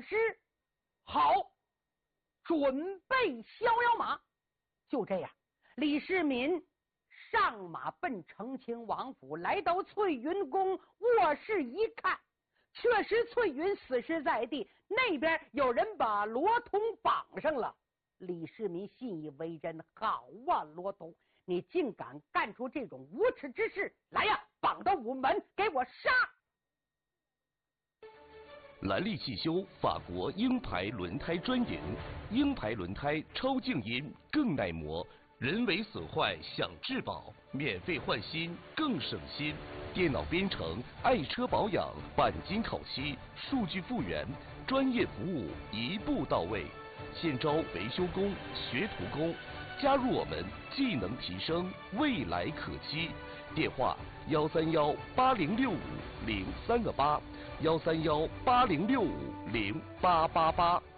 此时好，准备逍遥马。就这样，李世民上马奔澄清王府，来到翠云宫卧室一看，确实翠云死尸在地，那边有人把罗通绑上了。李世民信以为真，好啊，罗通，你竟敢干出这种无耻之事来呀！绑到午门，给我杀！ 兰利汽修法国鹰牌轮胎专营，鹰牌轮胎超静音，更耐磨，人为损坏享质保，免费换新更省心。电脑编程，爱车保养，钣金烤漆，数据复原，专业服务一步到位。现招维修工、学徒工，加入我们，技能提升，未来可期。电话131806503个8，13180650888。